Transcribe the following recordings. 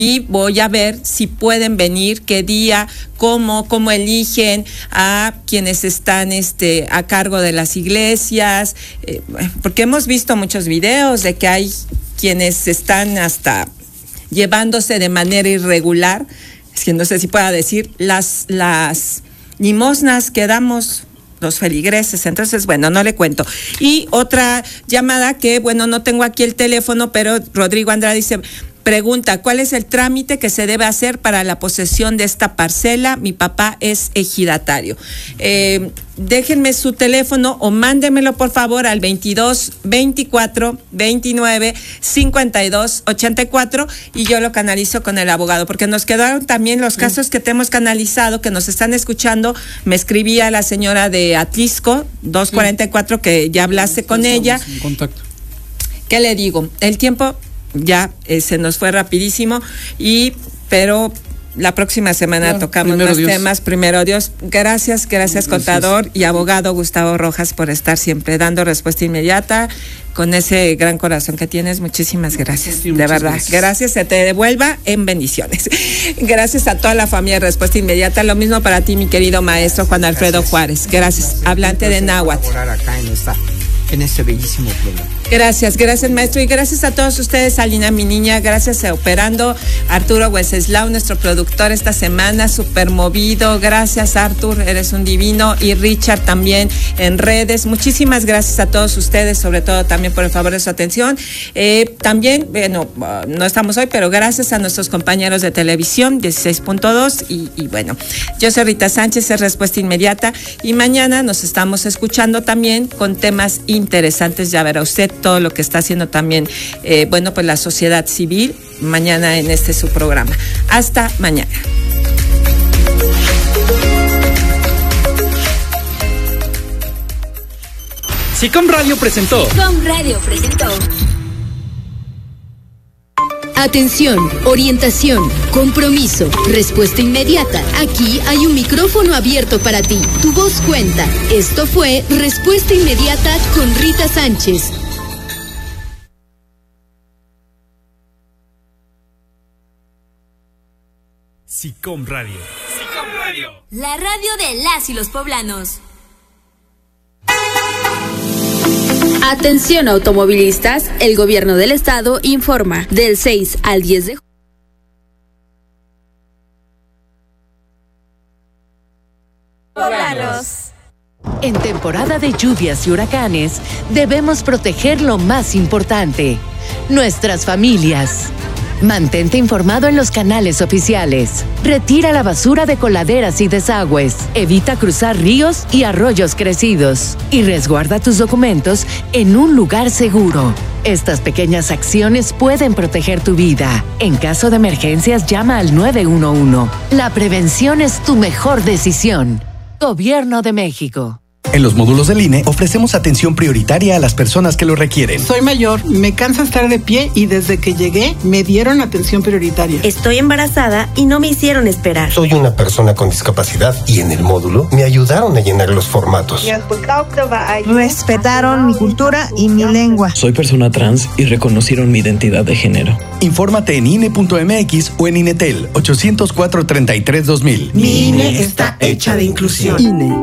y voy a ver si pueden venir, qué día, cómo eligen a quienes están a cargo de las iglesias, porque hemos visto muchos videos de que hay quienes están hasta llevándose de manera irregular, es que no sé si pueda decir, las limosnas que damos los feligreses. Entonces, bueno, no le cuento. Y otra llamada que, bueno, no tengo aquí el teléfono, pero Rodrigo Andrade dice, pregunta, ¿cuál es el trámite que se debe hacer para la posesión de esta parcela? Mi papá es ejidatario. Déjenme su teléfono o mándemelo por favor al 22 24 29 52 84 y yo lo canalizo con el abogado, porque nos quedaron también los casos que te hemos canalizado, que nos están escuchando. Me escribía la señora de Atlisco 244 que ya hablaste con ella. En contacto. ¿Qué le digo? El tiempo ya se nos fue rapidísimo, pero la próxima semana tocamos más temas. Primero Dios. Gracias, contador y abogado Gustavo Rojas, por estar siempre dando respuesta inmediata con ese gran corazón que tienes. Muchísimas gracias, sí, de verdad. Gracias, se te devuelva en bendiciones. Gracias a toda la familia de Respuesta Inmediata. Lo mismo para ti, mi querido maestro Juan Alfredo Juárez. Gracias, hablante de náhuatl. En este bellísimo programa. Gracias, maestro, y gracias a todos ustedes, Alina, mi niña, gracias a Operando, Arturo Wenceslao, nuestro productor esta semana, súper movido, gracias Artur, eres un divino, y Richard también en redes. Muchísimas gracias a todos ustedes, sobre todo también por el favor de su atención. También, bueno, no estamos hoy, pero gracias a nuestros compañeros de televisión, 16.2, y bueno, yo soy Rita Sánchez, es Respuesta Inmediata, y mañana nos estamos escuchando también con temas interesantes, ya verá usted todo lo que está haciendo también, bueno, pues la sociedad civil, mañana en su programa. Hasta mañana. SICOM Radio presentó. Atención, orientación, compromiso, respuesta inmediata. Aquí hay un micrófono abierto para ti. Tu voz cuenta. Esto fue Respuesta Inmediata con Rita Sánchez. SICOM Radio. La radio de las y los poblanos. Atención automovilistas, el gobierno del estado informa del 6 al 10 de Poblanos. En temporada de lluvias y huracanes, debemos proteger lo más importante, nuestras familias. Mantente informado en los canales oficiales. Retira la basura de coladeras y desagües. Evita cruzar ríos y arroyos crecidos. Y resguarda tus documentos en un lugar seguro. Estas pequeñas acciones pueden proteger tu vida. En caso de emergencias, llama al 911. La prevención es tu mejor decisión. Gobierno de México. En los módulos del INE ofrecemos atención prioritaria a las personas que lo requieren. Soy mayor, me cansa estar de pie y desde que llegué me dieron atención prioritaria. Estoy embarazada y no me hicieron esperar. Soy una persona con discapacidad y en el módulo me ayudaron a llenar los formatos. Respetaron mi cultura y mi lengua. Soy persona trans y reconocieron mi identidad de género. Infórmate en INE.mx o en INETEL 804-33-2000. Mi INE está hecha de inclusión. INE.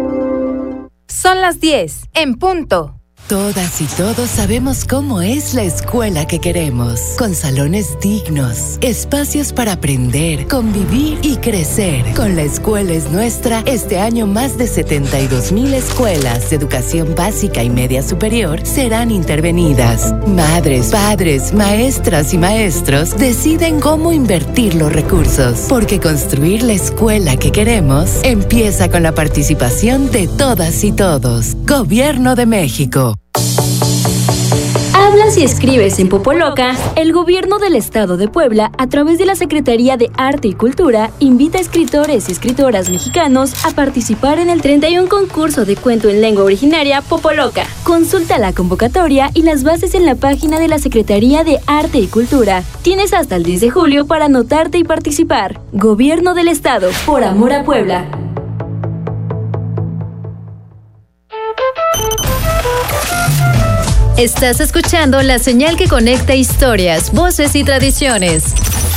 Son las 10, en punto. Todas y todos sabemos cómo es la escuela que queremos, con salones dignos, espacios para aprender, convivir y crecer. Con La Escuela es Nuestra, este año más de 72,000 escuelas de educación básica y media superior serán intervenidas. Madres, padres, maestras y maestros deciden cómo invertir los recursos, porque construir la escuela que queremos empieza con la participación de todas y todos. Gobierno de México. Hablas y escribes en Popoloca. El gobierno del estado de Puebla, a través de la Secretaría de Arte y Cultura, invita a escritores y escritoras mexicanos a participar en el 31 concurso de cuento en lengua originaria Popoloca. Consulta la convocatoria y las bases en la página de la Secretaría de Arte y Cultura. Tienes hasta el 10 de julio para anotarte y participar. Gobierno del estado, por amor a Puebla. Estás escuchando la señal que conecta historias, voces y tradiciones.